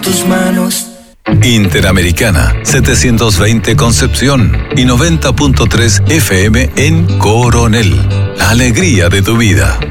tus manos. Interamericana, 720 Concepción y 90.3 FM en Coronel. La alegría de tu vida.